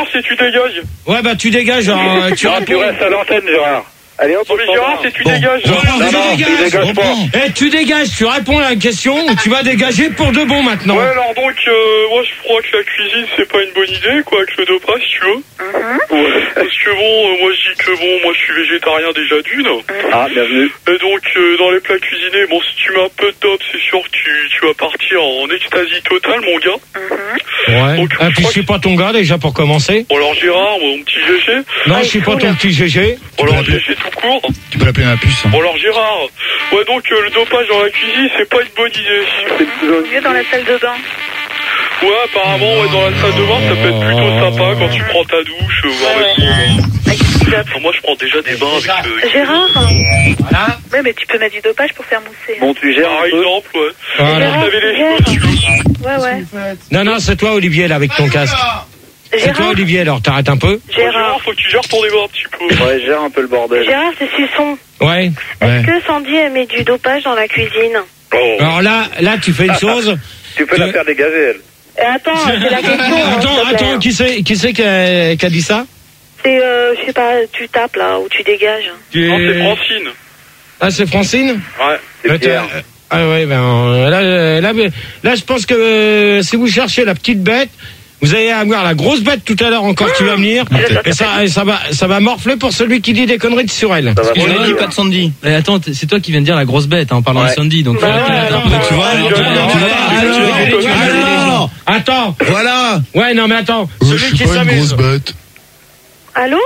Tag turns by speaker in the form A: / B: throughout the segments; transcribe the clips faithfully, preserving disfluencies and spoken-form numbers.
A: c'est tu dégages.
B: Ouais, bah tu dégages. Alors, tu
A: non,
B: réponds.
A: tu restes à l'antenne, Gérard. Allez, hop, non, mais Gérard, c'est tu
B: bon.
A: dégages.
B: Bon,
A: non,
B: tu
A: non,
B: dégages.
A: tu dégages pas.
B: Eh, tu dégages, tu réponds à la question, tu vas dégager pour de bon maintenant.
A: Ouais, alors donc, euh, moi je crois que la cuisine c'est pas une bonne idée, quoi, avec le dopage, tu vois.
C: Mm-hmm.
A: Ouais. Parce que bon, euh, moi je dis que bon, moi je suis végétarien déjà d'une.
C: Ah, bienvenue.
A: Et donc, euh, dans les plats cuisinés, bon, si tu mets un peu de dope, c'est sûr que tu, tu vas partir en extasie totale, mon gars.
B: Ouais.
A: Donc,
B: Ah, puis je suis pas ton gars déjà pour commencer.
A: Bon, alors Gérard, mon petit G G.
B: Non, je suis pas ton petit G G.
A: Bon, alors G G tout court.
D: Tu peux l'appeler ma puce. Hein.
A: Bon, alors Gérard, ouais, donc euh, le dopage dans la cuisine, c'est pas une bonne idée.
C: Mieux dans la salle de bain.
A: Ouais, apparemment, ouais, dans la salle de bain, ça peut être plutôt sympa quand tu prends ta douche, euh, voir le film. Enfin, moi, je prends déjà des bains avec... Euh,
C: Gérard.
B: Voilà.
C: Ouais, mais tu peux mettre du dopage pour faire mousser.
A: Bon, tu gères Par exemple, ouais.
B: Voilà.
C: Gérard,
A: Vous savez les
C: Gérard.
A: choses, tu veux.
C: Ouais, ouais.
B: Non, non, c'est toi, Olivier, là, avec ton casque. C'est toi,
C: Gérard.
B: Olivier, alors t'arrêtes un peu.
C: Gérard.
A: Gérard, faut que tu gères ton débat un petit peu.
E: Ouais, gère un peu le bordel.
C: Gérard, c'est Susson.
B: Ouais.
C: Est-ce que Sandy elle met du dopage dans la cuisine?
A: Oh.
B: Alors là, là, tu fais une chose.
E: Tu peux
B: Tu-
E: la faire dégager, elle.
C: Et attends, c'est la question. hein,
B: Attends,
C: s'il te plaît.
B: attends, qui c'est, qui c'est qui a, qui a dit ça?
C: C'est, euh, je sais pas, tu tapes là, ou tu dégages.
B: Tu
A: Non,
B: es-
A: c'est Francine.
B: Ah, c'est Francine?
A: Ouais.
E: C'est
B: Euh,
E: Pierre.
B: t'as- Ah ouais, ben euh, là, euh, là, là, je pense que euh, si vous cherchez la petite bête, vous allez avoir la grosse bête tout à l'heure encore qui va venir, et ça, et ça va, ça va morfler pour celui qui dit des conneries sur elle.
E: Ça va
F: Je
E: pas
F: l'ai dit, pas de Sandy. Mais attends, t- c'est toi qui viens de dire la grosse bête hein, en parlant
E: Ouais.
F: de Sandy, donc
C: Bah
F: faut arrêter
C: ouais,
F: là.
C: non,
F: Donc, tu vois,
A: ouais,
F: alors,
A: ouais,
F: tu vois,
A: ouais,
F: tu vois,
A: ouais,
F: tu vois,
A: ouais,
F: tu vois, tu vois,
A: ouais,
F: les gens.
B: Attends,
D: Voilà.
B: ouais, non mais attends,
D: Euh,
B: celui
D: je
B: qui
D: suis pas une
B: s'amuse.
D: grosse bête.
C: Allô?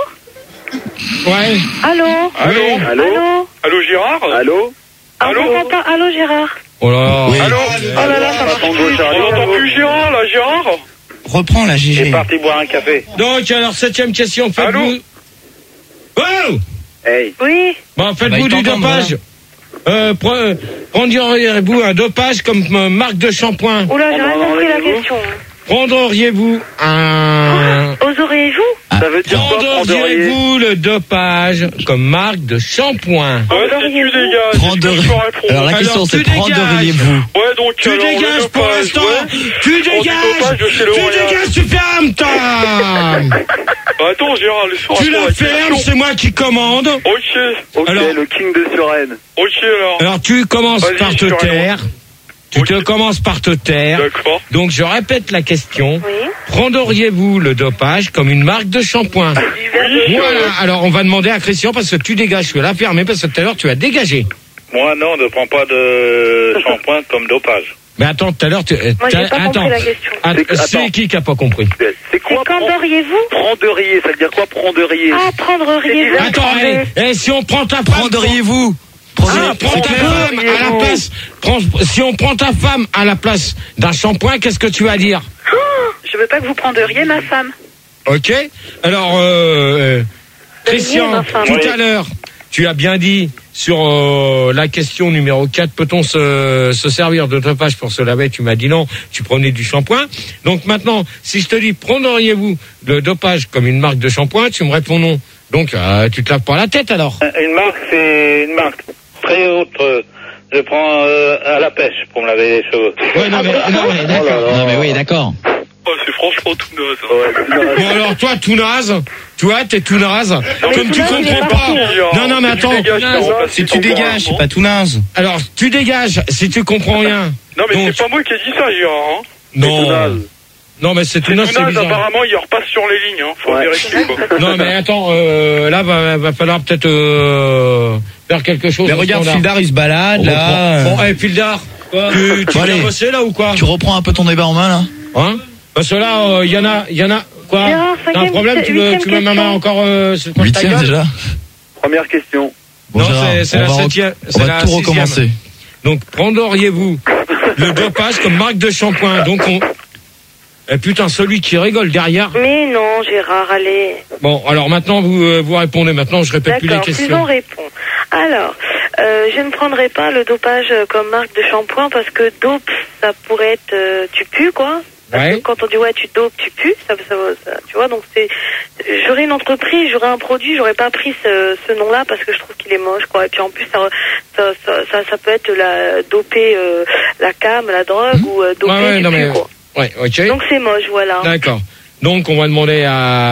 B: Ouais.
C: Allô?
A: Allô
E: Allô
C: Allô?
A: Allô, Gérard
E: Allô
C: Ah,
A: Allô
C: on t'entend pas. Allô, Gérard?
B: Oh là.
D: Oui.
A: Allô
C: Oh là là, ça marche plus.
A: On n'entend plus Gérard, là, Gérard
F: Reprends la G
E: J'ai
F: G.
E: parti boire un café.
B: Donc alors septième question, faites-vous.
A: Allô
B: Oh
E: Hey.
C: Oui?
B: Bon,
F: bah,
B: faites-vous
F: il
B: du
F: t'entend,
B: dopage. Euh, pre- prendriez-vous un dopage comme euh, marque de shampoing?
C: Oula, j'ai
E: Oh,
C: rien
E: non,
C: compris la
E: rendez-vous.
C: question.
B: Prendriez-vous un...
C: Oseriez-vous?
E: Ça veut dire quoi, prendriez?
B: Prendriez-vous le dopage comme marque de shampoing?
A: Ouais, c'est tu dégages.
F: Prendriez-
A: Est-ce que je peux répondre
F: Alors la question
B: Alors,
F: c'est
B: tu dégages.
F: prendriez-vous?
A: Ouais, donc,
B: Tu
A: alors, le
B: dégages pour
A: dopage,
B: l'instant.
A: ouais.
B: Tu
A: Je prends du
B: dégages.
A: dopage de chez
B: Tu
A: L'Oréal.
B: dégages, tu fermes ta.
A: Bah, attends, Gérard, laisse-moi
B: Tu
A: répondre à
B: la
A: la
B: fermes,
A: question.
B: c'est moi qui commande.
A: Ok,
E: Ok,
B: Alors-
E: le king de Suresnes.
A: ok, alors.
B: Alors tu commences
A: Vas-y,
B: par te
A: sur un
B: taire. Tu
A: Ok.
B: te commences par te taire.
A: D'accord.
B: Donc je répète la question.
C: Oui?
B: Prendriez-vous le dopage comme une marque de shampoing?
C: Du verre de
B: Voilà. Alors on va demander à Christian parce que tu dégages. Tu vas la fermer parce que tout à l'heure tu as dégagé.
E: Moi, non, ne prends pas de shampoing comme dopage.
B: Mais attends, tout à l'heure tu. euh,
C: Moi, j'ai
B: t'as-
C: pas compris
B: attends.
C: la question.
B: Att-
E: C'est que-
B: C'est
E: attends.
B: qui qui a pas compris?
E: C'est
C: C'est
E: quoi
C: quand
E: prend-
C: doriez-vous?
E: prendriez? Ça veut dire quoi, prendriez?
C: Ah, prendriez-vous?
B: Attends,
C: Prendrez-
B: eh, eh, si on prend ta femme.
F: Prendriez-vous?
B: Ah, prends ta femme à la place. prends- si on prend ta femme à la place d'un shampoing, qu'est-ce que tu vas dire?
C: Oh, je veux pas que vous prendriez ma femme.
B: Ok. Alors, euh, euh, Christian,
C: ma femme.
B: tout
E: Oui.
B: à l'heure, tu as bien dit sur euh, la question numéro quatre, peut-on se, se servir de dopage pour se laver? Tu m'as dit non, tu prenais du shampoing. Donc maintenant, si je te dis, prendriez-vous le dopage comme une marque de shampoing, tu me réponds non. Donc, euh, tu te laves pas la tête alors.
E: Une marque, c'est une marque très haute. euh, Je prends euh, à la pêche pour me laver les cheveux.
B: Ouais, non, mais, non, mais d'accord.
E: Oh là là.
F: Non mais oui, d'accord.
A: Oh, c'est franchement tout naze. hein.
E: Ouais,
B: Bon alors toi tout naze, tu vois t'es tout naze,
C: mais
B: comme
C: tout
B: tu
C: naze, il est
B: comprends
C: pas
B: pas.
A: fou.
B: Non non mais
A: Si tu
B: attends,
A: dégages, t'as remplacé
F: Si tu
A: ton
F: dégages, c'est
A: point,
F: pas tout naze.
B: alors tu dégages si tu comprends rien.
A: Non, mais
B: Donc-
A: c'est pas moi qui ai dit ça, Gérard. Hein.
B: Non, non mais c'est tout
A: C'est
B: naze,
A: tout
B: c'est
A: naze,
B: bizarre.
A: apparemment, il repasse sur les lignes. Hein. Faut
E: Ouais.
A: vérifier, quoi.
B: Non mais attends, euh, là va, va falloir peut-être euh, faire quelque chose.
F: Mais
B: de
F: regarde,
B: standard.
F: Fildar il se balade
B: On
F: là.
B: reprend- Bon, hey, Fildar, tu, tu
F: Bon,
B: viens
F: allez.
B: bosser là ou quoi?
F: Tu reprends un peu ton débat en main là.
B: Hein? Parce que là, il y en a, il y en a quoi?
C: Gérard,
B: T'as un
C: cinquième,
B: problème? Tu veux,
C: huitième
B: tu veux ma main
C: question.
B: encore euh, sur ta
D: Huitième
B: gueule?
D: déjà.
E: Première question.
D: Bon,
B: Non,
D: Gérard,
B: c'est- c'est
D: on
B: la
D: va re-
B: septième,
D: On
B: c'est
D: va
B: la
D: tout
B: sixième.
D: recommencer.
B: Donc, prendriez-vous le dopage comme marque de shampoing? Donc, on... Eh putain, celui qui rigole derrière.
C: Mais non, Gérard, allez.
B: Bon, alors maintenant, vous, euh, vous répondez. Maintenant, je répète plus les
C: D'accord,
B: questions.
C: Suivant répond. Alors, euh, je ne prendrai pas le dopage euh, comme marque de shampoing parce que dope, ça pourrait être euh, tu pues, quoi. Parce
B: Ouais.
C: que quand on dit ouais, tu dopes, tu pues, ça, ça, ça- tu vois, donc c'est, j'aurais une entreprise, j'aurais un produit, j'aurais pas pris ce, ce nom-là parce que je trouve qu'il est moche, quoi. Et puis en plus, ça, ça, ça, ça, ça peut être la doper euh, la cam, la drogue ou euh, doper
B: Ouais, ouais,
C: du
B: non,
C: pu,
B: mais-
C: quoi.
B: Ouais, ok.
C: Donc c'est moche, voilà.
B: D'accord. Donc, on va demander à